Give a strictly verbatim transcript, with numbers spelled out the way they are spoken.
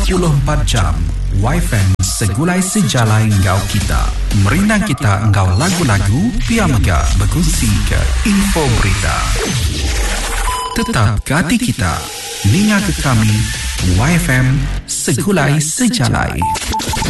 puluh empat jam. Y F M segulai sejalai ngau kita. Merinang kita ngau lagu-lagu, pia mega berkongsi ke info berita. Tetap ke hati kita. Ninga ke kami, Y F M segulai sejalai.